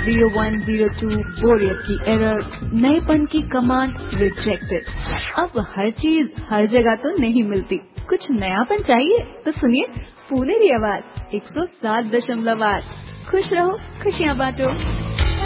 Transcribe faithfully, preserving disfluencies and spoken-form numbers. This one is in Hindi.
जीरो वन जीरो टू बोरियत की एरर, नएपन की कमांड रिजेक्टेड। अब हर चीज हर जगह तो नहीं मिलती, कुछ नयापन चाहिए तो सुनिए पुनेरी आवाज एक सौ सात दशमलव आठ। खुश रहो, खुशियाँ बांटो।